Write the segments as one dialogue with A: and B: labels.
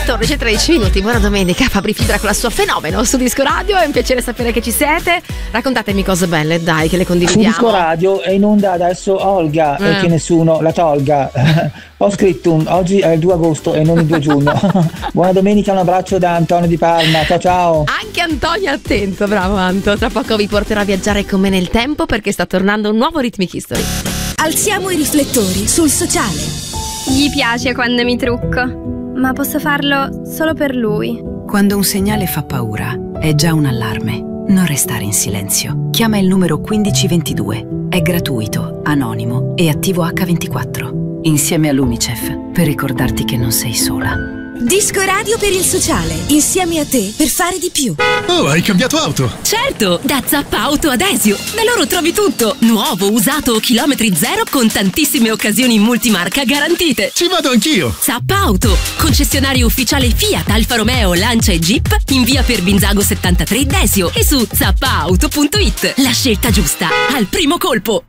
A: 14 e 13 minuti. Buona domenica, Fabri Fibra con la sua Fenomeno su Disco Radio. È un piacere sapere che ci siete. Raccontatemi cose belle, dai, che le condividiamo.
B: Su Disco Radio è in onda adesso Olga e che nessuno la tolga. Ho scritto oggi è il 2 agosto e non il 2 giugno. Buona domenica, un abbraccio da Antonio di Parma. Ciao ciao.
A: Anche Antonio attento, bravo Anto. Tra poco vi porterò a viaggiare con me nel tempo perché sta tornando un nuovo Rhythmic History.
C: Alziamo i riflettori sul sociale.
D: Gli piace quando mi trucco, ma posso farlo solo per lui.
E: Quando un segnale fa paura, è già un allarme. Non restare in silenzio. Chiama il numero 1522. È gratuito, anonimo e attivo H24. Insieme all'UNICEF per ricordarti che non sei sola.
C: Disco Radio per il sociale, insieme a te per fare di più.
F: Oh, hai cambiato auto?
G: Certo, da Zappa Auto Adesio. Da loro trovi tutto, nuovo, usato o chilometri zero con tantissime occasioni multimarca garantite.
F: Ci vado anch'io.
G: Zappa Auto, concessionario ufficiale Fiat, Alfa Romeo, Lancia e Jeep in via Perbinzago 73 Desio e su zappaauto.it. La scelta giusta al primo colpo.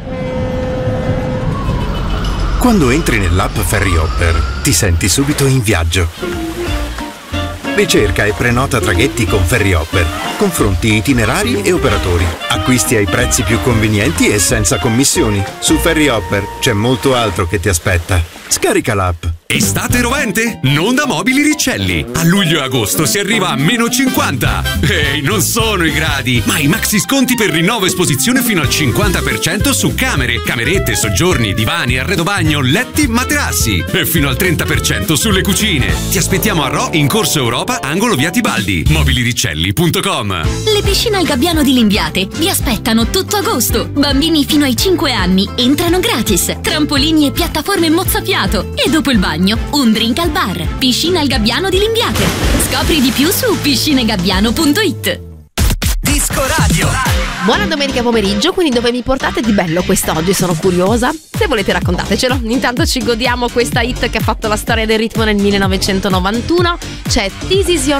H: Quando entri nell'app Ferryhopper ti senti subito in viaggio. Ricerca e prenota traghetti con Ferryhopper. Confronti itinerari e operatori. Acquisti ai prezzi più convenienti e senza commissioni. Su Ferryhopper c'è molto altro che ti aspetta. Scarica l'app.
I: Estate rovente? Non da Mobili Riccelli. A luglio e agosto si arriva a meno 50. Ehi, non sono i gradi, ma i maxi sconti per rinnovo esposizione fino al 50% su camere, camerette, soggiorni, divani, arredo bagno, letti, materassi. E fino al 30% sulle cucine. Ti aspettiamo a Rho in Corso Europa, angolo via Tibaldi. Mobiliriccelli.com.
G: Le piscine al Gabbiano di Limbiate vi aspettano tutto agosto. Bambini fino ai 5 anni entrano gratis. Trampolini e piattaforme mozzafiato. E dopo il bagno un drink al bar. Piscina al Gabbiano di Limbiate. Scopri di più su piscinegabbiano.it.
C: Disco Radio.
A: Buona domenica pomeriggio, quindi dove mi portate di bello quest'oggi? Sono curiosa. Se volete raccontatecelo. Intanto ci godiamo questa hit che ha fatto la storia del ritmo nel 1991. C'è This Is Your